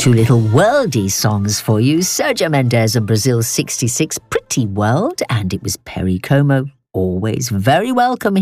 Two little worldy songs for you. Sergio Mendes and Brazil's 66 Pretty World, and it was Perry Como, always very welcome